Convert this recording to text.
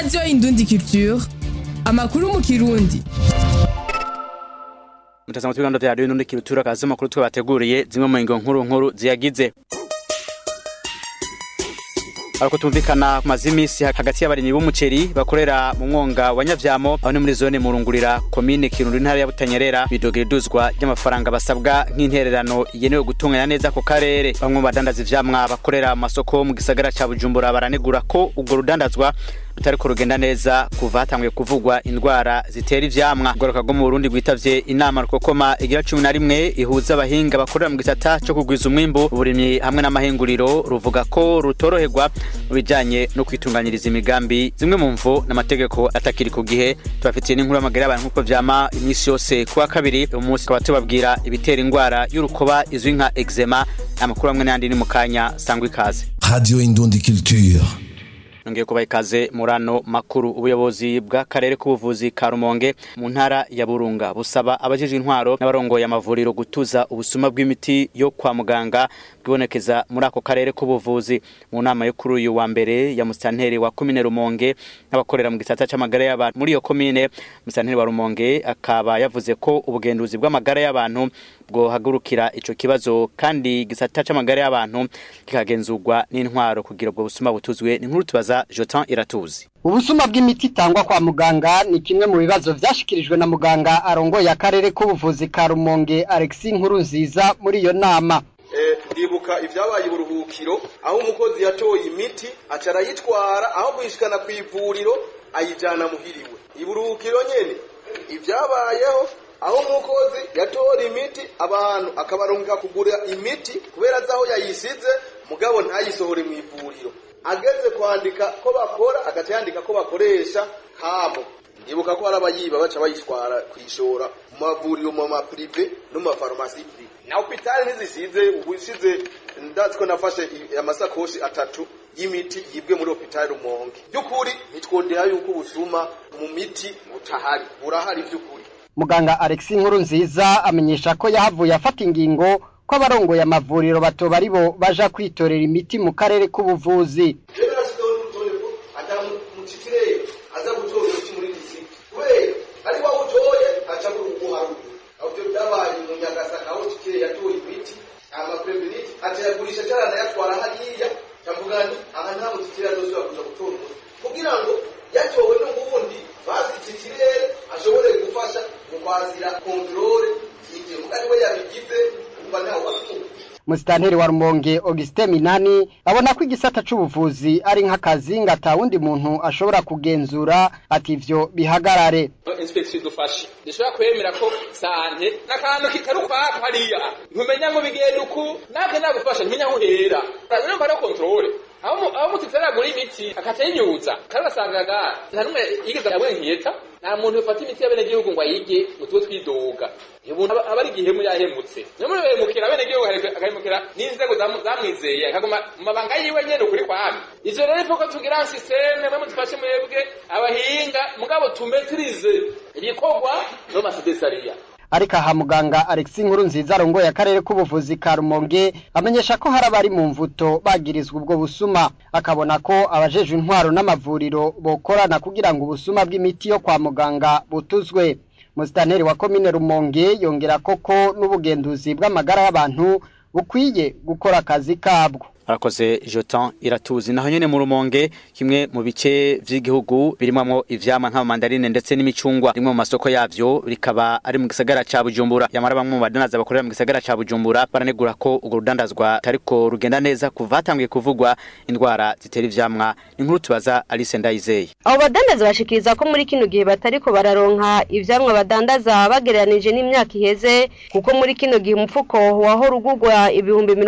Radio Indundi Culture, amakuru mu Kirundi. Mutazamo twigando vya Radio Indundi Culture akazi makuru twabateguriye zimwe mu ingo nkuru ziyagize. Ariko tumvikana ku mazimisi hagati y'abarimyi b'umuceri bakorera mu mwonga wa Nyavyamo aho ni muri zone Murungurira commune Kirundo intara ya Butanyerera bidogereduzwa ry'amafaranga basabwa nk'intererano yenewe gutunganya neza ko karere. Bamwe badandaza ivyamwa bakorera mu masoko mu gisagara ca Bujumbura baranegura ko ubwo rudandazwa rutariko rugenda neza kuva hatanguye kuvugwa indwara zitera ivyamwa. Goroka go mu Burundi gwitavye inama rukokoma igira 11 ihuza abahinga bakorera mu gisata cyo kugwiza umwimbo uburimyi hamwe n'amahinguriro ruvuga ko rutoroherwa bijanye no kwitunganyiriza imigambi zimwe mu mvo n'amategeko atakiri ku gihe. Tubafitiye n'inkuru y'amagara abantu nkuko vyama imisi yose kuwa kabiri umunsi kwa tubabwira ibitera indwara y'urukoba izwi nka eczema. Amakuru amwe n'andi ni mukanya sangwa ikaze. Radio Indundi Culture. Ngiye kubaha ikaze murano makuru. Ubuyobozi bw'akarere k'ubuvuzi ka Rumonge mu ntara ya Burunga busaba abajejwe intwaro n'abarongoye amavuriro gutuza ubusuma bw'imiti yo kwa muganga bwibonekeza muri ako karere k'ubuvuzi. Mu nama yo kuri uyu wa mbere ya musanteri wa commune Rumonge n'abakorera mu gisata c'amagara y'abantu muri iyo commune, musanteri wa Rumonge akaba yavuze ko ubugenduzi bw'amagara y'abantu bwo hagurukira ico kibazo kandi gisata c'amagara y'abantu kikagenzurwa n'intwaro kugira ubwo busuma butuzwe. Ni nkuru tubaza Jotan Iratuzi. Ubusuma bw'imiti itangwa kwa muganga ni kimwe mu bibazo vyashikirijwe na muganga arongoye akarere k'ubuvuzi ka Rumonge Alexis Nkurunziza muri iyo nama. Ndibuka ivyabaye uburuhukiro aho umukozi yatoye imiti acara yitwara aho kwishikana kw'ivuriro ayijana muhiriwe. Iburuhukiro nyene ivyabayeho aho umukozi yatora imiti abantu akabaronka kugura imiti kubera zaho yayisize mugabo ntayisohore mu ivuriro. Ageze kwandika ko bakora agatandika ko bakoresha habo. Ndibuka ko arabayiba baca bayitwara kwishora mu mavuriro mu ma privé no mu pharmacie privé. Na hospital ntizisize ubushize ndatsko nafashe amasakoshi 3 y'imiti yibwe muri hospital Rumonge. Byukuri nitwondera yuko ubusuma mu miti butahari burahari byukuri. Muganga Alexis Nkurunziza amenyesha ko yahavuye afata ingingo ko abarongoye amavuriro batoba aribo baja kwitorera imiti mu karere k'ubuvuzi. Musitanteri wa Rumonge Augustin Minani abona ko igisata c'ubuvuzi ari nk'akazi ngata wundi muntu ashobora kugenzura ati ivyo bihagarare. Inspection dufashe ndishobora kwemera ko sante nakantu kitaruka hariya ntumenya ngo bigenda uku nake nagufasha ntumenya aho hera rero mbara control aho mutitera muri imiti akatenyuza karasangaga nta numwe yigeze abwenkiyeta nta muntu ufata imiti y'abene gihugu ngo ayige mutwe twidoga umuntu abari gihemu yahemutse nyamwe bemukira abene gihugu akahemukira n'inzego zamwizeye akagoma mu mabanga yiwe nyene ukuri kwami. Ivyo rero ifuko tugira systeme mwe mutufashe mwebwe abahinga mugabo tumetirize ibikorwa no masedesariya. Ariko aha muganga Alexis Nkurunziza arongoye akarere k'ubuvuzi ka Rumonge amenyesha ko hari abari mu mvuto bagirizwa ubwo busuma, akabona ko abajejwe intwaro n'amavuriro bokorana kugira ngo ubusuma bw'imiti yo kwa muganga butuzwe. Musitanteri wa commune Rumonge yongera koko n'ubugenduzi bw'amagara y'abantu bukwiye gukora akazi kabwo. Arakoze Jotan Iratuzi. Naho nyene mu Rumonge kimwe mu bice vy'igihugu birimwamwo ivyamwa nka mandarine ndetse n'imicungwa rimwe mu masoko yavyo rikaba ari mu gisagara ca Bujumbura. Yamara bamwe mu badanaza bakorera mu gisagara ca Bujumbura baranegura ko urwo rudandazwa tariko rugenda neza kuva hatanguye kuvugwa indwara zitera ivyamwa. Inkuru tubaza Alice Ndayizeye. Abo badandaza bashikiriza ko muri kino gihe batariko bararonka ivyamwa badandaza bagereranije n'imyaka iheze kuko muri kino gihe umufuko waho rugugwa ibihumbi